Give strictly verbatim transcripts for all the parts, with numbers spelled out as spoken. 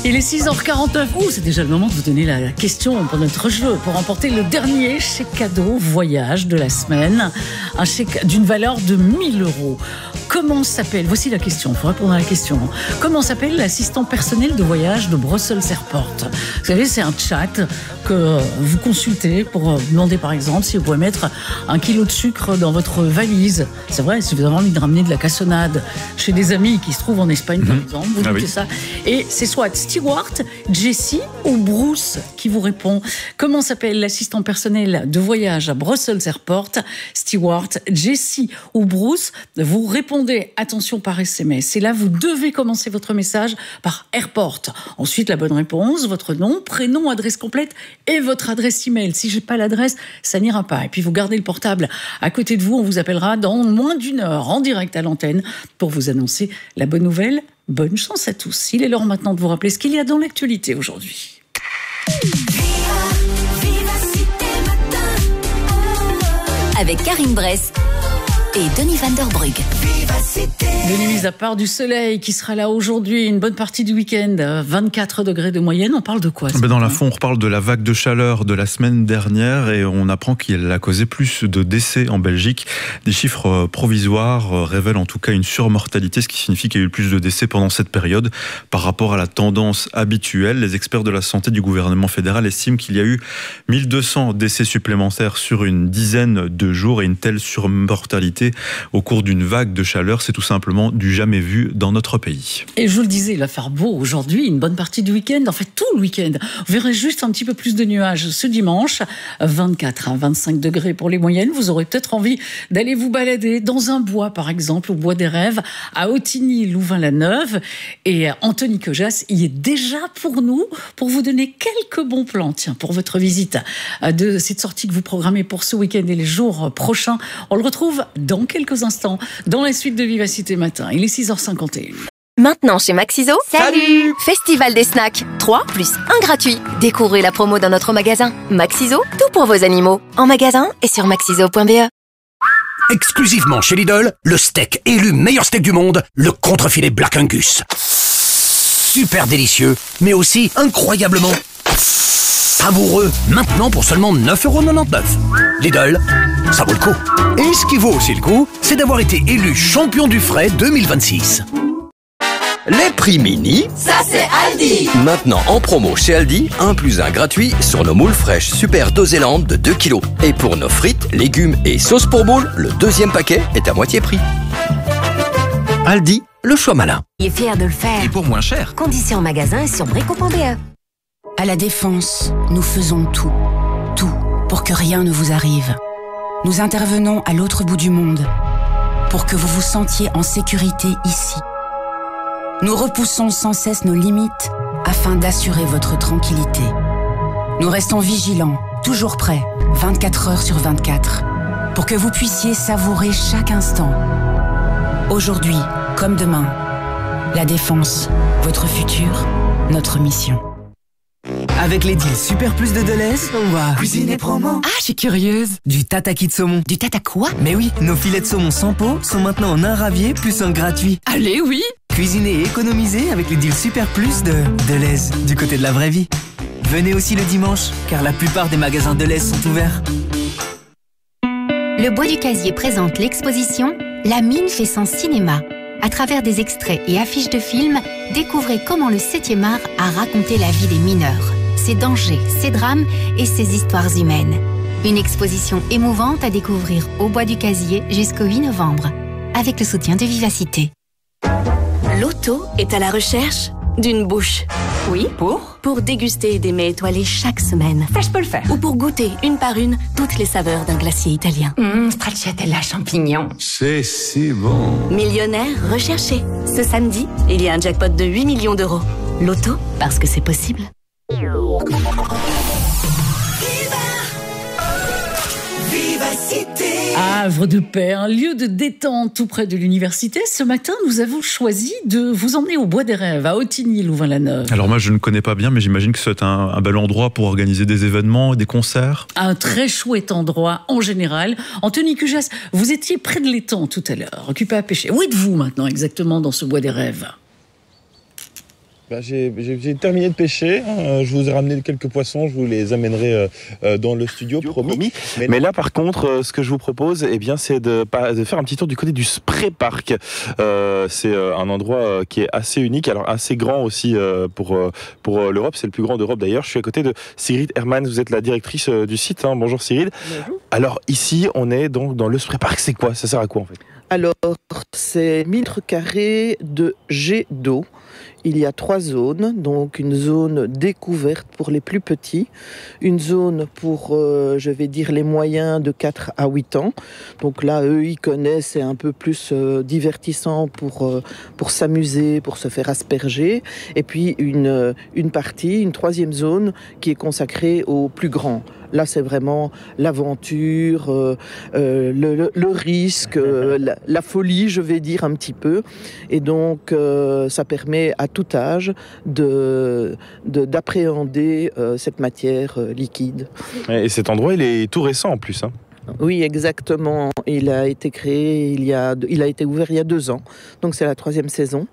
Il est six heures quarante-neuf. Ouh, c'est déjà le moment de vous donner la question pour notre jeu, pour remporter le dernier chèque cadeau voyage de la semaine. Un chèque d'une valeur de mille euros. Comment s'appelle, voici la question, il faut répondre à la question. Comment s'appelle l'assistant personnel de voyage de Brussels Airport? Vous savez, c'est un chat que vous consultez pour demander par exemple si vous pouvez mettre un kilo de sucre dans votre valise. C'est vrai, si vous avez envie de ramener de la cassonade chez des amis qui se trouvent en Espagne par exemple, vous dites ah oui. ça. Et c'est soit Stewart, Jessie ou Bruce qui vous répond. Comment s'appelle l'assistant personnel de voyage à Brussels Airport? Stewart, Jessie ou Bruce? Vous répondez, attention, par S M S. Et là, vous devez commencer votre message par Airport. Ensuite, la bonne réponse, votre nom, prénom, adresse complète et votre adresse email. Si j'ai pas l'adresse, ça n'ira pas. Et puis, vous gardez le portable à côté de vous. On vous appellera dans moins d'une heure en direct à l'antenne pour vous annoncer la bonne nouvelle. Bonne chance à tous. Il est l'heure maintenant de vous rappeler ce qu'il y a dans l'actualité aujourd'hui. Avec Karine Bress et Denis Van der Brugge. Denis, mis à part du soleil qui sera là aujourd'hui, une bonne partie du week-end, vingt-quatre degrés de moyenne, on parle de quoi? Ben dans l'info, on reparle de la vague de chaleur de la semaine dernière et on apprend qu'elle a causé plus de décès en Belgique. Des chiffres provisoires révèlent en tout cas une surmortalité, ce qui signifie qu'il y a eu plus de décès pendant cette période par rapport à la tendance habituelle. Les experts de la santé du gouvernement fédéral estiment qu'il y a eu mille deux cents décès supplémentaires sur une dizaine de jours et une telle surmortalité au cours d'une vague de chaleur, c'est tout simplement du jamais vu dans notre pays. Et je vous le disais, il va faire beau aujourd'hui, une bonne partie du week-end, en fait tout le week-end. Vous verrez juste un petit peu plus de nuages ce dimanche, vingt-quatre à vingt-cinq degrés pour les moyennes. Vous aurez peut-être envie d'aller vous balader dans un bois, par exemple, au Bois des Rêves, à Autigny, Louvain-la-Neuve. Et Anthony Cojas y est déjà pour nous, pour vous donner quelques bons plans, tiens, pour votre visite de cette sortie que vous programmez pour ce week-end et les jours prochains. On le retrouve dans quelques instants, dans la suite de Vivacité Matin. Il est six heures cinquante et un. Maintenant chez Maxiso, salut! Festival des snacks, trois plus un gratuit. Découvrez la promo dans notre magasin. Maxiso, tout pour vos animaux. En magasin et sur maxiso point b e. Exclusivement chez Lidl, le steak élu meilleur steak du monde, le contrefilet Black Angus. Super délicieux, mais aussi incroyablement savoureux. Maintenant pour seulement neuf euros quatre-vingt-dix-neuf. Lidl, ça vaut le coup. Et ce qui vaut aussi le coup, c'est d'avoir été élu champion du frais deux mille vingt-six. Les prix mini, ça c'est Aldi. Maintenant en promo chez Aldi, un plus un gratuit sur nos moules fraîches Super Doséland de deux kilos. Et pour nos frites, légumes et sauces pour moules, le deuxième paquet est à moitié prix. Aldi, le choix malin. Il est fier de le faire. Et pour moins cher. Conditions en magasin et sur brico point b e. À la Défense, nous faisons tout, tout pour que rien ne vous arrive. Nous intervenons à l'autre bout du monde pour que vous vous sentiez en sécurité ici. Nous repoussons sans cesse nos limites afin d'assurer votre tranquillité. Nous restons vigilants, toujours prêts, vingt-quatre heures sur vingt-quatre, pour que vous puissiez savourer chaque instant. Aujourd'hui, comme demain, la Défense, votre futur, notre mission. Avec les deals Super Plus de Deleuze, on va cuisiner promo. Ah, je suis curieuse. Du tataki de saumon. Du tata quoi? Mais oui, nos filets de saumon sans peau sont maintenant en un ravier plus un gratuit. Allez, oui. Cuisiner et économiser avec les deals Super Plus de Deleuze, du côté de la vraie vie. Venez aussi le dimanche, car la plupart des magasins Deleuze sont ouverts. Le Bois du Casier présente l'exposition La mine fait son cinéma. À travers des extraits et affiches de films, découvrez comment le septième art a raconté la vie des mineurs, ses dangers, ses drames et ses histoires humaines. Une exposition émouvante à découvrir au Bois du Casier jusqu'au huit novembre, avec le soutien de Vivacité. L'auto est à la recherche d'une bouche. Oui, pour Pour déguster des mets étoilés chaque semaine. Ça, je peux le faire. Ou pour goûter une par une toutes les saveurs d'un glacier italien. Mmh, stracciatella champignon. C'est si bon. Millionnaire recherché. Ce samedi, il y a un jackpot de huit millions d'euros. L'auto, parce que c'est possible. Havre de Paix, un lieu de détente tout près de l'université. Ce matin, nous avons choisi de vous emmener au Bois des Rêves, à Autigny, Louvain-la-Neuve. Alors moi, je ne connais pas bien, mais j'imagine que c'est un, un bel endroit pour organiser des événements, des concerts. Un très chouette endroit en général. Anthony Cujas, vous étiez près de l'étang tout à l'heure, occupé à pêcher. Où êtes-vous maintenant exactement dans ce Bois des Rêves ? Bah, j'ai, j'ai, j'ai terminé de pêcher, hein. Je vous ai ramené quelques poissons, je vous les amènerai euh, dans le studio, promis. promis. Mais, Mais là par contre, euh, ce que je vous propose, eh bien, c'est de, de faire un petit tour du côté du Spray Park. Euh, c'est euh, un endroit euh, qui est assez unique, alors assez grand aussi euh, pour, euh, pour euh, l'Europe, c'est le plus grand d'Europe d'ailleurs. Je suis à côté de Sigrid Hermans, vous êtes la directrice euh, du site, hein. Bonjour Sigrid. Bonjour. Alors ici, on est donc dans le Spray Park, c'est quoi? Ça sert à quoi en fait? Alors, c'est mille mètres carrés de jet d'eau. Il y a trois zones, donc une zone découverte pour les plus petits, une zone pour, euh, je vais dire, les moyens de quatre à huit ans. Donc là, eux, ils connaissent, c'est un peu plus euh, divertissant pour, euh, pour s'amuser, pour se faire asperger. Et puis une, une partie, une troisième zone qui est consacrée aux plus grands. Là, c'est vraiment l'aventure, euh, euh, le, le, le risque, euh, la, la folie, je vais dire un petit peu. Et donc, euh, ça permet à tout âge de, de, d'appréhender euh, cette matière euh, liquide. Et cet endroit, il est tout récent en plus, hein. Oui, exactement. Il a été créé, il, y a, il a été ouvert il y a deux ans. Donc, c'est la troisième saison.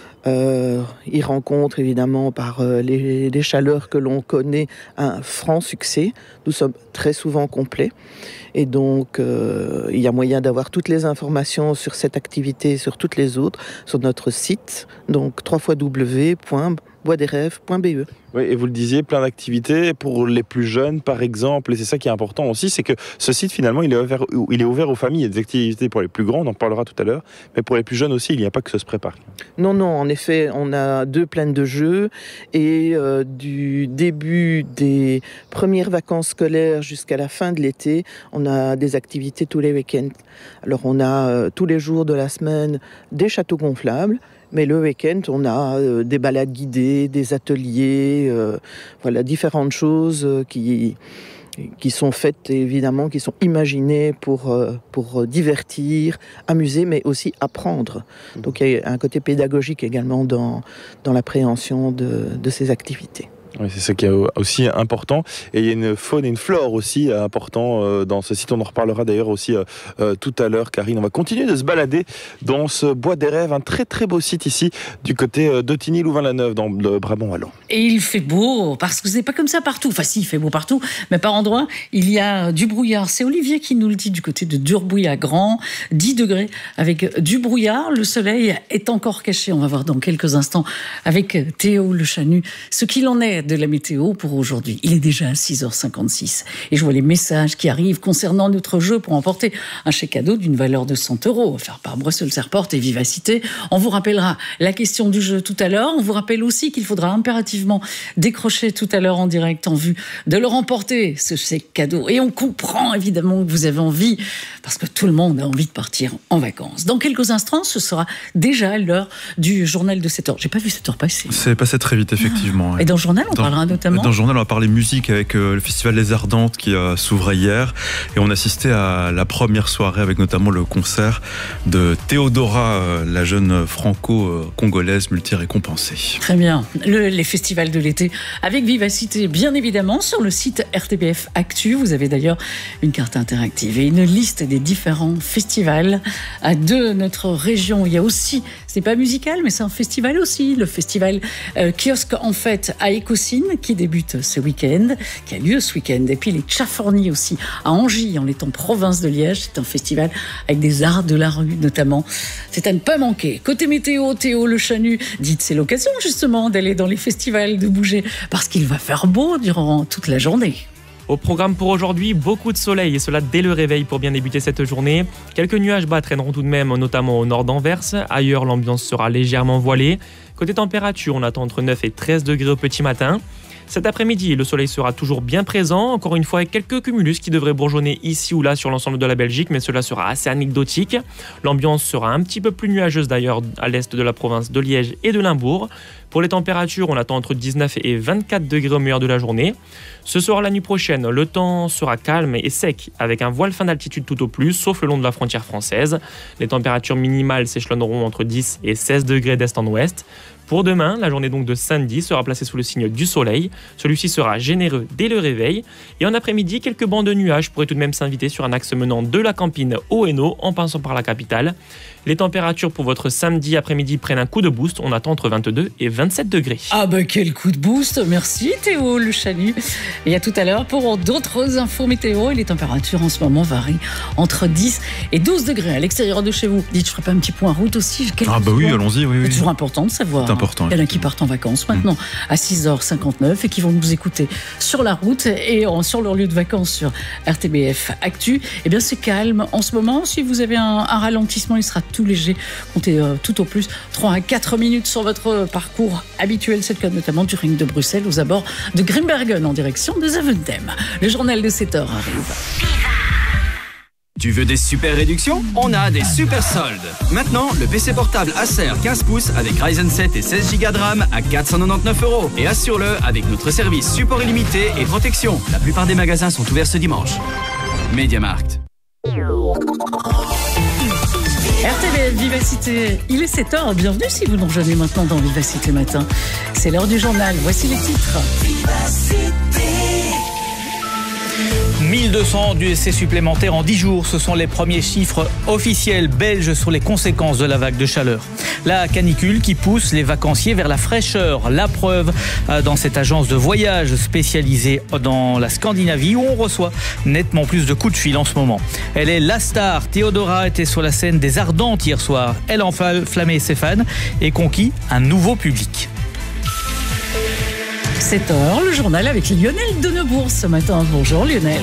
Euh, il rencontre évidemment par euh, les, les chaleurs que l'on connaît un franc succès. Nous sommes très souvent complets et donc euh, il y a moyen d'avoir toutes les informations sur cette activité et sur toutes les autres sur notre site, donc w w w point bois des rêves point b e. Oui, et vous le disiez, plein d'activités pour les plus jeunes, par exemple, et c'est ça qui est important aussi, c'est que ce site, finalement, il est ouvert, il est ouvert aux familles. Il y a des activités pour les plus grands, on en parlera tout à l'heure, mais pour les plus jeunes aussi, il n'y a pas que ce Spray Park. Non, non, en effet, on a deux plaines de jeux, et euh, du début des premières vacances scolaires jusqu'à la fin de l'été, on a des activités tous les week-ends. Alors, on a euh, tous les jours de la semaine des châteaux gonflables, mais le week-end, on a euh, des balades guidées, des ateliers, euh, voilà, différentes choses euh, qui, qui sont faites, évidemment, qui sont imaginées pour, euh, pour divertir, amuser, mais aussi apprendre. Donc il y a un côté pédagogique également dans, dans l'appréhension de, de ces activités. Oui, c'est ça qui est aussi important. Et il y a une faune et une flore aussi important dans ce site. On en reparlera d'ailleurs aussi euh, tout à l'heure, Karine. On va continuer de se balader dans ce Bois des Rêves, un très très beau site ici du côté d'Autigny-Louvain-la-Neuve, dans le Brabant wallon. Et il fait beau, parce que c'est pas comme ça partout. Enfin si, il fait beau partout, mais par endroits, il y a du brouillard. C'est Olivier qui nous le dit, du côté de Durbouy-à-Grand, dix degrés avec du brouillard. Le soleil est encore caché. On va voir dans quelques instants avec Théo Le Chanu ce qu'il en est de la météo pour aujourd'hui. Il est déjà à six heures cinquante-six et je vois les messages qui arrivent concernant notre jeu pour emporter un chèque cadeau d'une valeur de cent euros offert par Brussels Airport et Vivacité. On vous rappellera la question du jeu tout à l'heure. On vous rappelle aussi qu'il faudra impérativement décrocher tout à l'heure en direct en vue de le remporter, ce chèque cadeau. Et on comprend évidemment que vous avez envie, parce que tout le monde a envie de partir en vacances. Dans quelques instants, ce sera déjà l'heure du journal de sept heures. J'ai pas vu cette heure passer. C'est passé très vite, effectivement. Et dans le journal, on Dans, parlera notamment. Dans le journal, on va parler musique avec euh, le festival Les Ardentes qui euh, s'ouvrait hier. Et on assistait à la première soirée avec notamment le concert de Théodora, euh, la jeune franco-congolaise multi-récompensée. Très bien. Le, les festivals de l'été avec Vivacité, bien évidemment, sur le site R T B F Actu. Vous avez d'ailleurs une carte interactive et une liste des différents festivals de notre région. Il y a aussi, c'est pas musical, mais c'est un festival aussi, le festival euh, Kiosque en fête à Écosine qui débute ce week-end, qui a lieu ce week-end. Et puis les Tchafornis aussi à Angy, en étant province de Liège. C'est un festival avec des arts de la rue notamment. C'est à ne pas manquer. Côté météo, Théo Le Chanu, dites c'est l'occasion justement d'aller dans les festivals, de bouger, parce qu'il va faire beau durant toute la journée. Au programme pour aujourd'hui, beaucoup de soleil et cela dès le réveil pour bien débuter cette journée. Quelques nuages bas traîneront tout de même, notamment au nord d'Anvers. Ailleurs, l'ambiance sera légèrement voilée. Côté température, on attend entre neuf et treize degrés au petit matin. Cet après-midi, le soleil sera toujours bien présent, encore une fois avec quelques cumulus qui devraient bourgeonner ici ou là sur l'ensemble de la Belgique, mais cela sera assez anecdotique. L'ambiance sera un petit peu plus nuageuse d'ailleurs à l'est de la province de Liège et de Limbourg. Pour les températures, on attend entre dix-neuf et vingt-quatre degrés au meilleur de la journée. Ce soir, la nuit prochaine, le temps sera calme et sec, avec un voile fin d'altitude tout au plus, sauf le long de la frontière française. Les températures minimales s'échelonneront entre dix et seize degrés d'est en ouest. Pour demain, la journée donc de samedi sera placée sous le signe du soleil. Celui-ci sera généreux dès le réveil. Et en après-midi, quelques bancs de nuages pourraient tout de même s'inviter sur un axe menant de la Campine au Hainaut en passant par la capitale. Les températures pour votre samedi après-midi prennent un coup de boost. On attend entre vingt-deux et vingt-sept degrés. Ah bah quel coup de boost. Merci Théo Le Chalut. Et à tout à l'heure pour d'autres infos météo. Et les températures en ce moment varient entre dix et douze degrés à l'extérieur de chez vous. Dites, je ferai pas un petit point route aussi. Ah bah oui, allons-y. Oui, oui. C'est toujours important de savoir. C'est important. Il y en a qui partent en vacances maintenant mmh. à six heures cinquante-neuf et qui vont nous écouter sur la route et en, sur leur lieu de vacances sur R T B F Actu. Eh bien c'est calme en ce moment. Si vous avez un, un ralentissement, il sera tout léger. Comptez euh, tout au plus trois à quatre minutes sur votre parcours habituel. C'est le cas notamment du ring de Bruxelles aux abords de Grimbergen en direction de Zaventem. Le journal de sept heures arrive. Tu veux des super réductions? On a des super soldes. Maintenant, le P C portable Acer quinze pouces avec Ryzen sept et seize giga de RAM à quatre cent quatre-vingt-dix-neuf euros. Et assure-le avec notre service support illimité et protection. La plupart des magasins sont ouverts ce dimanche. MediaMarkt. R T B F Vivacité, il est sept heures, bienvenue si vous nous rejoignez maintenant dans Vivacité Matin. C'est l'heure du journal, voici les titres. mille deux cents décès supplémentaires en dix jours, ce sont les premiers chiffres officiels belges sur les conséquences de la vague de chaleur. La canicule qui pousse les vacanciers vers la fraîcheur, la preuve dans cette agence de voyage spécialisée dans la Scandinavie où on reçoit nettement plus de coups de fil en ce moment. Elle est la star, Théodora était sur la scène des Ardentes hier soir. Elle a enflammé ses fans et conquis un nouveau public. sept heures, le journal avec Lionel Denebourg ce matin. Bonjour Lionel.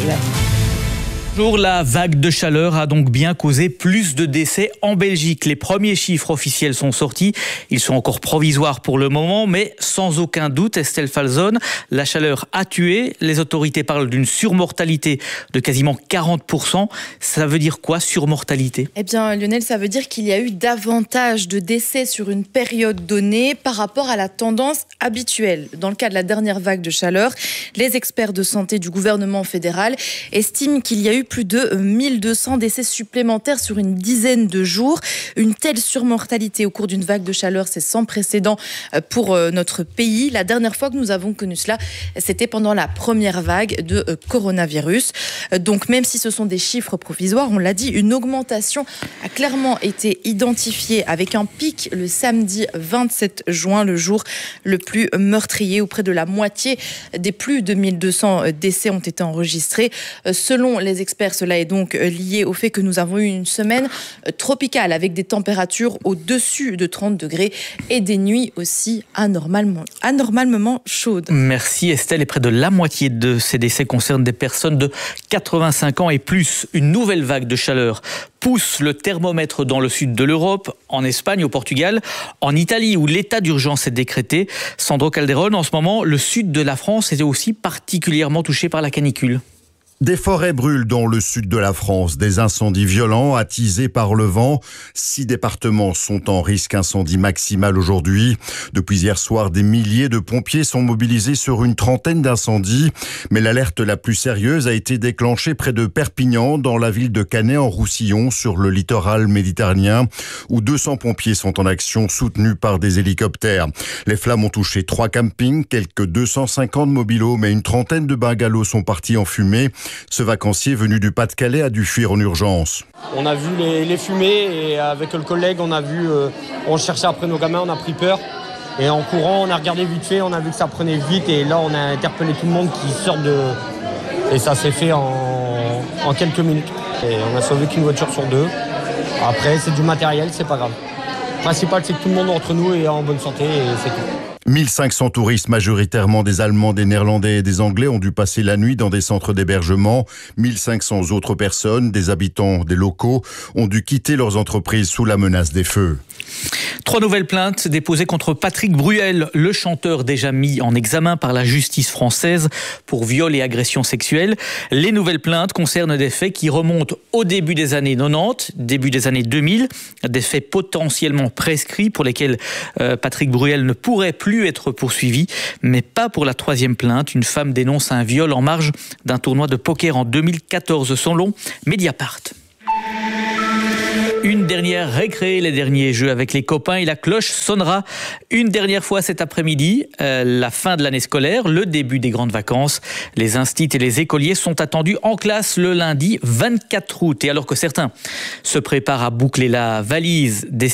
Bonjour, la vague de chaleur a donc bien causé plus de décès en Belgique. Les premiers chiffres officiels sont sortis. Ils sont encore provisoires pour le moment, mais sans aucun doute, Estelle Falzone, la chaleur a tué. Les autorités parlent d'une surmortalité de quasiment quarante pour cent. Ça veut dire quoi, surmortalité? Eh bien, Lionel, ça veut dire qu'il y a eu davantage de décès sur une période donnée par rapport à la tendance habituelle. Dans le cas de la dernière vague de chaleur, les experts de santé du gouvernement fédéral estiment qu'il y a eu plus de mille deux cents décès supplémentaires sur une dizaine de jours. Une telle surmortalité au cours d'une vague de chaleur, c'est sans précédent pour notre pays. La dernière fois que nous avons connu cela, c'était pendant la première vague de coronavirus. Donc même si ce sont des chiffres provisoires, on l'a dit, une augmentation a clairement été identifiée avec un pic le samedi vingt-sept juin, le jour le plus meurtrier, où près de la moitié des plus de mille deux cents décès ont été enregistrés. Selon les experts, cela est donc lié au fait que nous avons eu une semaine tropicale avec des températures au-dessus de trente degrés et des nuits aussi anormalement, anormalement chaudes. Merci Estelle. Et près de la moitié de ces décès concernent des personnes de quatre-vingt-cinq ans et plus. Une nouvelle vague de chaleur pousse le thermomètre dans le sud de l'Europe, en Espagne, au Portugal, en Italie où l'état d'urgence est décrété. Sandro Calderón, en ce moment, le sud de la France est aussi particulièrement touché par la canicule. Des forêts brûlent dans le sud de la France, des incendies violents attisés par le vent. Six départements sont en risque incendie maximal aujourd'hui. Depuis hier soir, des milliers de pompiers sont mobilisés sur une trentaine d'incendies. Mais l'alerte la plus sérieuse a été déclenchée près de Perpignan, dans la ville de Canet-en-Roussillon, sur le littoral méditerranéen, où deux cents pompiers sont en action, soutenus par des hélicoptères. Les flammes ont touché trois campings, quelques deux cent cinquante mobil-homes et une trentaine de bungalows sont partis en fumée. Ce vacancier venu du Pas-de-Calais a dû fuir en urgence. On a vu les, les fumées et avec le collègue, on a vu, euh, on cherchait après nos gamins, on a pris peur. Et en courant, on a regardé vite fait, on a vu que ça prenait vite et là, on a interpellé tout le monde qui sort de... Et ça s'est fait en, en quelques minutes. Et on a sauvé qu'une voiture sur deux. Après, c'est du matériel, c'est pas grave. Le principal, c'est que tout le monde entre nous est en bonne santé et c'est tout. mille cinq cents touristes, majoritairement des Allemands, des Néerlandais et des Anglais, ont dû passer la nuit dans des centres d'hébergement. mille cinq cents autres personnes, des habitants, des locaux, ont dû quitter leurs entreprises sous la menace des feux. Trois nouvelles plaintes déposées contre Patrick Bruel, le chanteur déjà mis en examen par la justice française pour viol et agression sexuelle. Les nouvelles plaintes concernent des faits qui remontent au début des années quatre-vingt-dix, début des années deux mille, des faits potentiellement prescrits pour lesquels euh, Patrick Bruel ne pourrait plus être poursuivi, mais pas pour la troisième plainte. Une femme dénonce un viol en marge d'un tournoi de poker en deux mille quatorze, selon Mediapart. Une dernière récré, les derniers jeux avec les copains et la cloche sonnera une dernière fois cet après-midi. Euh, la fin de l'année scolaire, le début des grandes vacances. Les instits et les écoliers sont attendus en classe le lundi vingt-quatre août. Et alors que certains se préparent à boucler la valise des